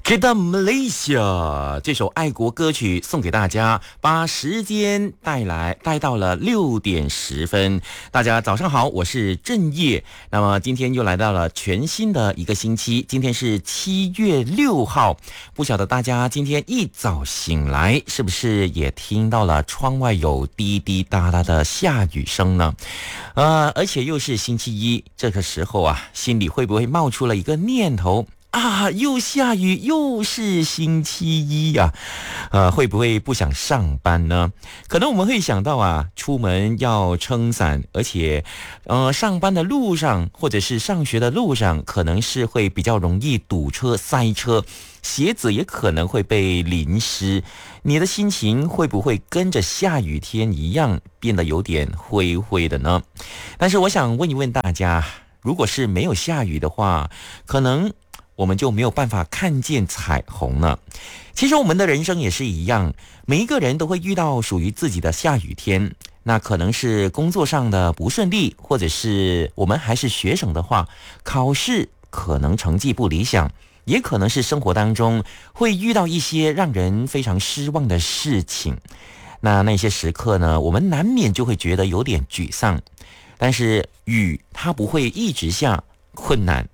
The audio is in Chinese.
Kita Malaysia 这首爱国歌曲送给大家，把时间带到了6:10。大家早上好，我是郑业。那么今天又来到了全新的一个星期，今天是7月6号。不晓得大家今天一早醒来，是不是也听到了窗外有滴滴答答的下雨声呢？而且又是星期一，这个时候啊，心里会不会冒出了一个念头？又下雨，又是星期一呀，会不会不想上班呢？可能我们会想到出门要撑伞，而且上班的路上或者是上学的路上，可能是会比较容易堵车塞车，鞋子也可能会被淋湿。你的心情会不会跟着下雨天一样变得有点灰灰的呢？但是我想问一问大家，如果是没有下雨的话，可能我们就没有办法看见彩虹了。其实我们的人生也是一样，每一个人都会遇到属于自己的下雨天。那可能是工作上的不顺利，或者是我们还是学生的话，考试可能成绩不理想，也可能是生活当中会遇到一些让人非常失望的事情。那些时刻呢，我们难免就会觉得有点沮丧。但是雨它不会一直下，困难